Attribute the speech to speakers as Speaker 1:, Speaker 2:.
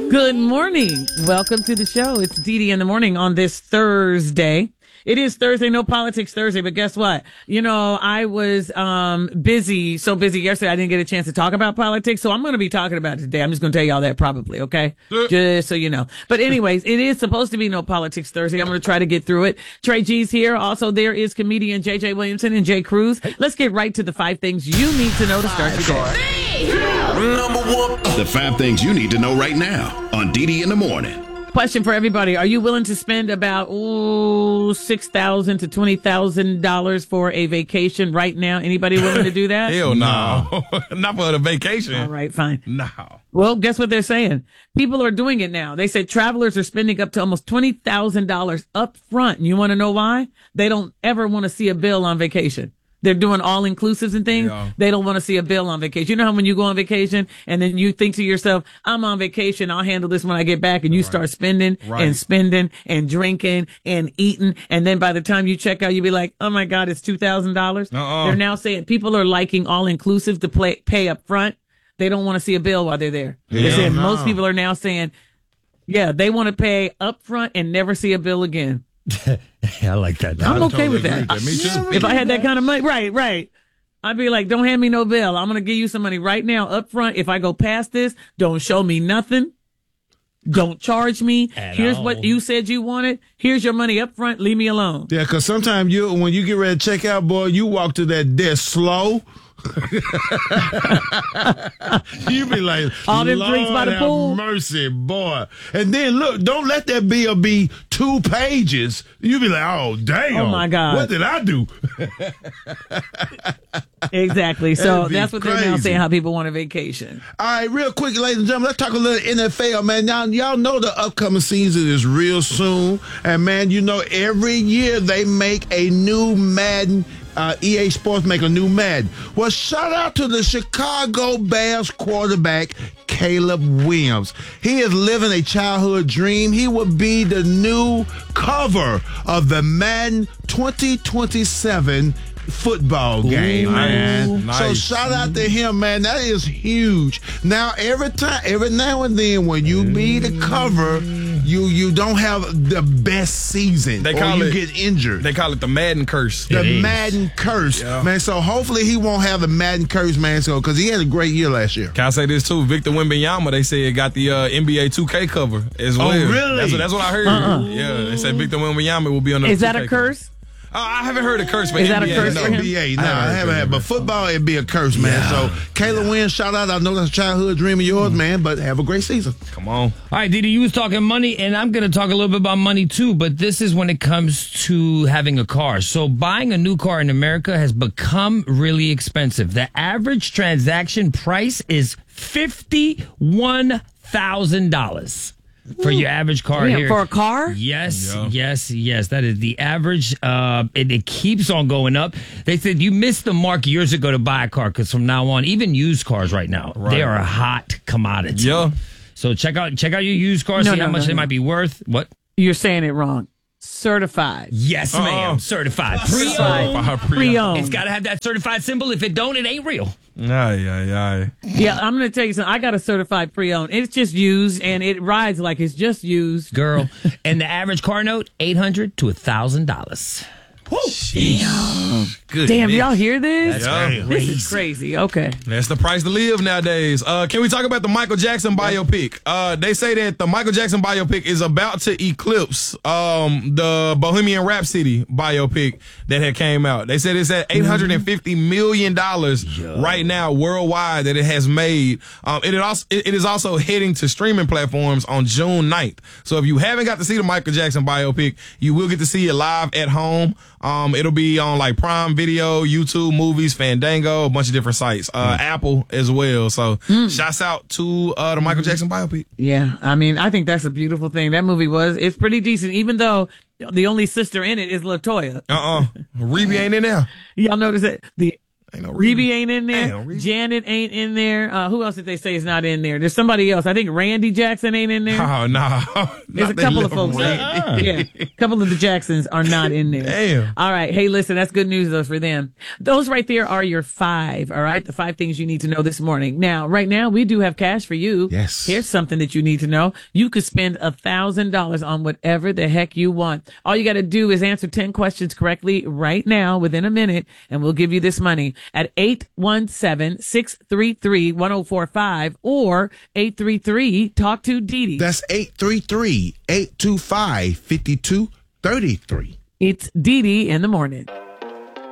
Speaker 1: Good morning. Welcome to the show. It's Dee Dee in the morning on this Thursday. It is Thursday, no politics Thursday, but guess what? You know, I was so busy yesterday I didn't get a chance to talk about politics, so I'm going to be talking about it today. I'm just going to tell y'all that probably, okay? Just so you know. But anyways, it is supposed to be no politics Thursday. I'm going to try to get through it. Trey G's here. Also, there is comedian JJ Williamson and Jay Cruz. Let's get right to the 5 things you need to know to start your day.
Speaker 2: Number 1. The 5 things you need to know right now on Dee Dee in the morning.
Speaker 1: Question for everybody. Are you willing to spend about $6,000 to $20,000 for a vacation right now? Anybody willing to do that?
Speaker 3: Hell no. Not for the vacation.
Speaker 1: All right, fine.
Speaker 3: No.
Speaker 1: Well, guess what they're saying? People are doing it now. They said travelers are spending up to almost $20,000 up front. And you want to know why? They don't ever want to see a bill on vacation. They're doing all-inclusives and things. Yeah. They don't want to see a bill on vacation. You know how when you go on vacation and then you think to yourself, I'm on vacation, I'll handle this when I get back, and you start spending and spending and drinking and eating, and then by the time you check out, you'll be like, oh my God, it's $2,000. They're now saying people are liking all-inclusive to pay up front. They don't want to see a bill while they're there. They're saying most people are now saying, yeah, they want to pay up front and never see a bill again.
Speaker 4: I like that.
Speaker 1: I'm okay with that.
Speaker 3: Me too.
Speaker 1: If I had that kind of money, right. I'd be like, don't hand me no bill. I'm going to give you some money right now up front. If I go past this, don't show me nothing. Don't charge me. Here's what you said you wanted. Here's your money up front. Leave me alone.
Speaker 5: Yeah, because sometimes when you get ready to check out, boy, you walk to that desk slow. You be like,
Speaker 1: all them drinks by the pool.
Speaker 5: Mercy, boy. And then look, don't let that bill be 2 pages. You be like, oh damn,
Speaker 1: oh my God,
Speaker 5: what did I do?
Speaker 1: Exactly. So that's what
Speaker 5: crazy.
Speaker 1: They're now saying, how people want a vacation.
Speaker 5: All right, real quick, ladies and gentlemen, let's talk a little NFL, man. Now, y'all know the upcoming season is real soon. And, man, you know, every year they make a new Madden. EA Sports make a new Madden. Well, shout out to the Chicago Bears quarterback, Caleb Williams. He is living a childhood dream. He will be the new cover of the Madden 2027 football game, man.
Speaker 3: Nice.
Speaker 5: So shout out to him, man. That is huge. Now, every now and then when you be the cover, you don't have the best season, you get injured.
Speaker 3: They call it the Madden curse.
Speaker 5: The Madden curse, man. So hopefully he won't have the Madden curse, man. So because he had a great year last year.
Speaker 3: Can I say this too? Victor Wembanyama, they said got the NBA 2K cover as well.
Speaker 5: Oh, really?
Speaker 3: That's what I heard. Yeah, they said Victor Wembanyama will be on the.
Speaker 1: Is that
Speaker 3: 2K
Speaker 1: a curse?
Speaker 3: I haven't heard a curse for
Speaker 1: Is
Speaker 3: NBA.
Speaker 1: that a curse
Speaker 3: no.
Speaker 1: for him?
Speaker 5: NBA, no, I haven't had. But football, it'd be a curse, man. So Caleb Williams, shout out. I know that's a childhood dream of yours, man. But have a great season.
Speaker 3: Come on.
Speaker 4: All right, Didi, you was talking money, and I'm going to talk a little bit about money too. But this is when it comes to having a car. So buying a new car in America has become really expensive. The average transaction price is $51,000. For your average car here.
Speaker 1: For a car?
Speaker 4: Yes. That is the average. It keeps on going up. They said you missed the mark years ago to buy a car because from now on, even used cars right now, they are a hot commodity.
Speaker 3: Yeah.
Speaker 4: So check out your used cars, see how much they might be worth. What?
Speaker 1: You're saying it wrong. Certified.
Speaker 4: Yes, ma'am. Certified.
Speaker 1: Pre-owned.
Speaker 4: It's got to have that certified symbol. If it don't, it ain't real.
Speaker 1: Yeah, I'm going to tell you something. I got a certified pre-owned. It's just used, and it rides like it's just used.
Speaker 4: Girl. And the average car note, $800 to $1,000.
Speaker 1: Damn, y'all hear this?
Speaker 3: Yeah.
Speaker 1: This is crazy. Okay.
Speaker 3: That's the price to live nowadays. Can we talk about the Michael Jackson biopic? They say that the Michael Jackson biopic is about to eclipse the Bohemian Rhapsody biopic that had came out. They said it's at $850 million right now worldwide that it has made. It is also heading to streaming platforms on June 9th. So if you haven't got to see the Michael Jackson biopic, you will get to see it live at home. It'll be on like Prime Video, YouTube, Movies, Fandango, a bunch of different sites, Apple as well. So shouts out to the Michael Jackson biopic.
Speaker 1: Yeah, I mean, I think that's a beautiful thing. That movie it's pretty decent, even though the only sister in it is LaToya.
Speaker 3: Rebe ain't in there.
Speaker 1: Y'all notice that
Speaker 3: Ain't no
Speaker 1: Rebe ain't in there.
Speaker 3: Damn, Rebe.
Speaker 1: Janet ain't in there. Who else did they say is not in there? There's somebody else. I think Randy Jackson ain't in there.
Speaker 3: Oh, no.
Speaker 1: There's a couple of folks. Yeah, a couple of the Jacksons are not in there.
Speaker 3: Damn.
Speaker 1: All right. Hey, listen, that's good news though for them. Those right there are your 5. All right, the 5 things you need to know this morning. Now, right now, we do have cash for you.
Speaker 5: Yes.
Speaker 1: Here's something that you need to know. You could spend $1,000 on whatever the heck you want. All you got to do is answer 10 questions correctly right now within a minute, and we'll give you this money at 817-633-1045 or 833 Talk to Didi.
Speaker 5: That's 833-825-5233.
Speaker 1: It's Didi in the morning.